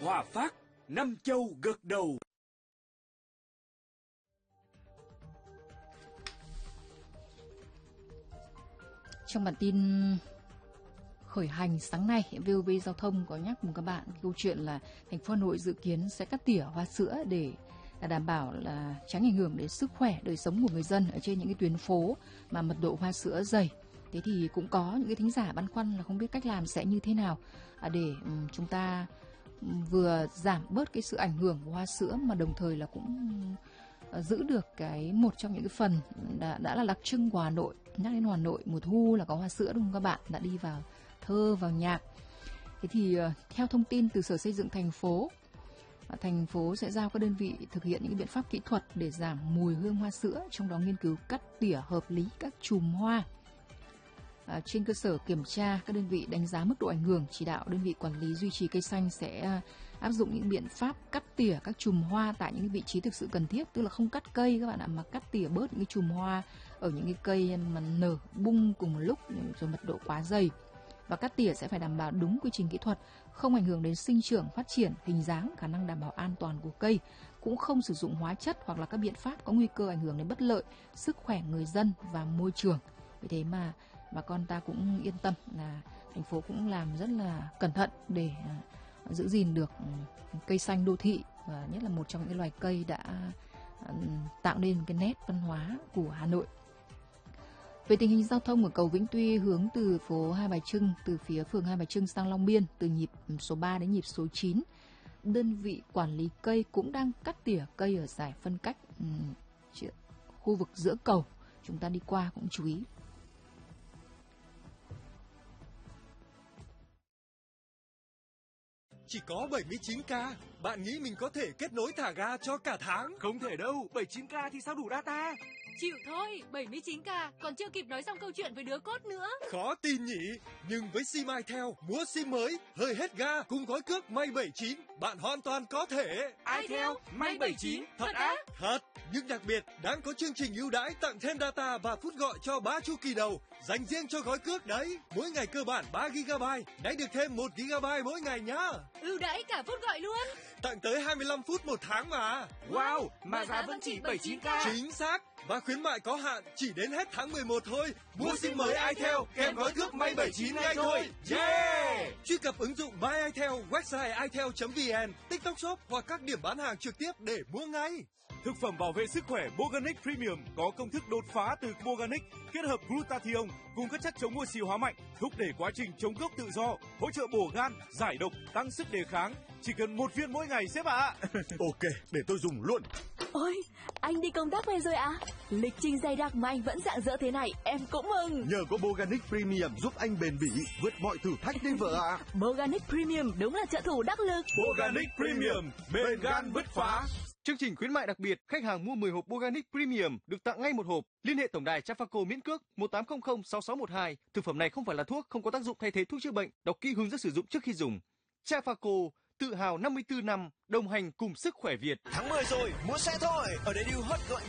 Hòa Phát, năm châu gật đầu. Trong bản tin khởi hành sáng nay, VOV Giao thông có nhắc cùng các bạn câu chuyện là thành phố Hà Nội dự kiến sẽ cắt tỉa hoa sữa để đảm bảo là tránh ảnh hưởng đến sức khỏe, đời sống của người dân ở trên những cái tuyến phố mà mật độ hoa sữa dày. Thế thì cũng có những cái thính giả băn khoăn là không biết cách làm sẽ như thế nào để chúng ta vừa giảm bớt cái sự ảnh hưởng của hoa sữa mà đồng thời là cũng giữ được cái một trong những cái phần đã là đặc trưng của Hà Nội. Nhắc đến Hà Nội mùa thu là có hoa sữa đúng không các bạn, đã đi vào thơ vào nhạc. Thế thì theo thông tin từ Sở Xây dựng thành phố sẽ giao các đơn vị thực hiện những biện pháp kỹ thuật để giảm mùi hương hoa sữa, trong đó nghiên cứu cắt tỉa hợp lý các chùm hoa. Trên cơ sở kiểm tra, các đơn vị đánh giá mức độ ảnh hưởng, chỉ đạo đơn vị quản lý duy trì cây xanh sẽ áp dụng những biện pháp cắt tỉa các chùm hoa tại những vị trí thực sự cần thiết, tức là không cắt cây các bạn ạ, mà cắt tỉa bớt những cái chùm hoa ở những cái cây mà nở bung cùng một lúc rồi mật độ quá dày. Và cắt tỉa sẽ phải đảm bảo đúng quy trình kỹ thuật, không ảnh hưởng đến sinh trưởng, phát triển, hình dáng, khả năng đảm bảo an toàn của cây, cũng không sử dụng hóa chất hoặc là các biện pháp có nguy cơ ảnh hưởng đến bất lợi sức khỏe người dân và môi trường. Vì thế mà bà con ta cũng yên tâm là thành phố cũng làm rất là cẩn thận để giữ gìn được cây xanh đô thị, và nhất là một trong những loài cây đã tạo nên cái nét văn hóa của Hà Nội. Về tình hình giao thông ở cầu Vĩnh Tuy hướng từ phố Hai Bà Trưng, từ phía phường Hai Bà Trưng sang Long Biên, từ nhịp số 3 đến nhịp số 9, đơn vị quản lý cây cũng đang cắt tỉa cây ở giải phân cách khu vực giữa cầu. Chúng ta đi qua cũng chú ý. Chỉ có 79k, bạn nghĩ mình có thể kết nối thả ga cho cả tháng? Không thể đâu, 79k thì sao đủ data? Chịu thôi, 79k, còn chưa kịp nói xong câu chuyện với đứa cốt nữa. Khó tin nhỉ, nhưng với sim itel, mua sim mới, hơi hết ga cùng gói cước May 79, bạn hoàn toàn có thể. itel, May 79, thật á? Thật, nhưng đặc biệt, đang có chương trình ưu đãi tặng thêm data và phút gọi cho 3 chu kỳ đầu, dành riêng cho gói cước đấy. Mỗi ngày cơ bản 3GB, đánh được thêm 1GB mỗi ngày nhá. Ưu đãi cả phút gọi luôn. Tặng tới 25 phút một tháng mà. Wow, mà giá vẫn chỉ 79k. Chính xác, và khuyến mại có hạn chỉ đến hết tháng 11 thôi. Mua sim mới itel kèm gói cước May 79 ngay thôi. Yeah! Truy cập ứng dụng My itel, website itel.vn, TikTok Shop hoặc các điểm bán hàng trực tiếp để mua ngay. Thực phẩm bảo vệ sức khỏe Boganic Premium có công thức đột phá từ Boganic, kết hợp glutathione cùng các chất chống oxy hóa mạnh, thúc đẩy quá trình chống gốc tự do, hỗ trợ bổ gan, giải độc, tăng sức đề kháng. Chỉ cần 1 viên mỗi ngày sếp ạ. Ok, để tôi dùng luôn. Ôi, anh đi công tác về rồi à? Lịch trình dày đặc mà anh vẫn rạng rỡ thế này, em cũng mừng. Nhờ có Boganic Premium giúp anh bền bỉ, vượt mọi thử thách đấy vợ ạ. Boganic Premium đúng là trợ thủ đắc lực. Boganic Premium, bền gan bứt phá. Chương trình khuyến mại đặc biệt, khách hàng mua 10 hộp Boganic Premium được tặng ngay 1 hộp. Liên hệ tổng đài Trafaco miễn cước 1800 6612. Thực phẩm này không phải là thuốc, không có tác dụng thay thế thuốc chữa bệnh. Đọc kỹ hướng dẫn sử dụng trước khi dùng. Trafaco, tự hào 54 năm đồng hành cùng sức khỏe Việt. Tháng 10 rồi, mua xe thôi. Ở đây Deal Hot gọi